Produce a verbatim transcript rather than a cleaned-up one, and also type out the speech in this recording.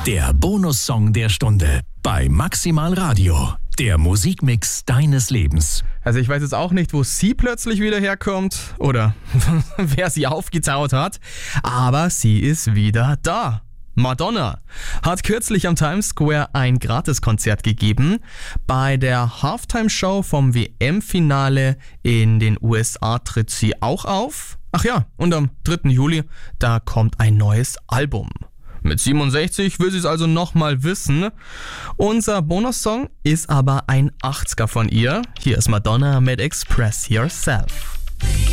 Der Bonussong der Stunde bei Maximal Radio. Der Musikmix deines Lebens. Also ich weiß jetzt auch nicht, wo sie plötzlich wieder herkommt oder wer sie aufgetaut hat, aber sie ist wieder da. Madonna hat kürzlich am Times Square ein Gratiskonzert gegeben. Bei der Halftime-Show vom W M-Finale in den U S A tritt sie auch auf. Ach ja, und am dritten Juli, da kommt ein neues Album. Mit siebenundsechzig will sie es also nochmal wissen. Unser Bonussong ist aber ein achtziger von ihr. Hier ist Madonna mit Express Yourself.